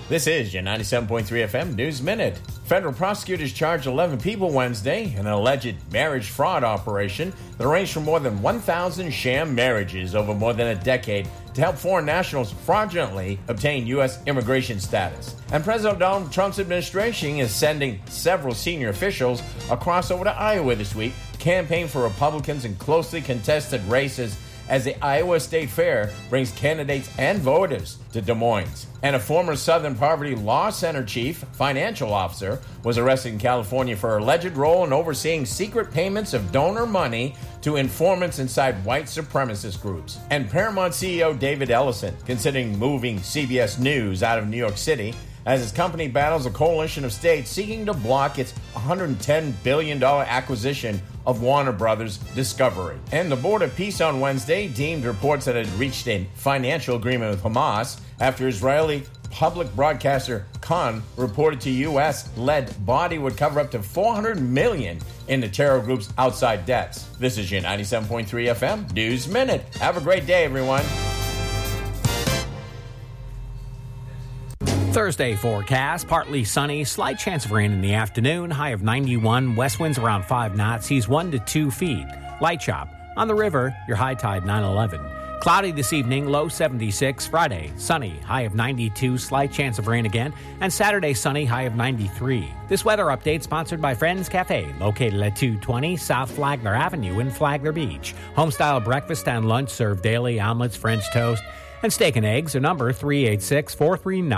This is your 97.3 FM News Minute. Federal prosecutors charged 11 people Wednesday in an alleged marriage fraud operation that arranged for more than 1,000 sham marriages over more than a decade to help foreign nationals fraudulently obtain U.S. immigration status. And President Donald Trump's administration is sending several senior officials across over to Iowa this week to campaign for Republicans in closely contested races as the Iowa State Fair brings candidates and voters to Des Moines. And a former Southern Poverty Law Center chief financial officer was arrested in California for alleged role in overseeing secret payments of donor money to informants inside white supremacist groups. And Paramount CEO David Ellison considering moving CBS News out of New York City as his company battles a coalition of states seeking to block its $110 billion acquisition of Warner Brothers Discovery. And the Board of Peace on Wednesday deemed reports that it had reached a financial agreement with Hamas after Israeli public broadcaster Khan reported to U.S.-led body would cover up to $400 million in the terror group's outside debts. This is your 97.3 FM News Minute. Have a great day, everyone. Thursday forecast, partly sunny, slight chance of rain in the afternoon, high of 91, west winds around 5 knots, seas 1 to 2 feet. Light chop. On the river, your high tide 9-11. Cloudy this evening, low 76. Friday, sunny, high of 92, slight chance of rain again. And Saturday, sunny, high of 93. This weather update sponsored by Friends Cafe, located at 220 South Flagler Avenue in Flagler Beach. Homestyle breakfast and lunch served daily, omelets, French toast, and steak and eggs. Their number 386-439.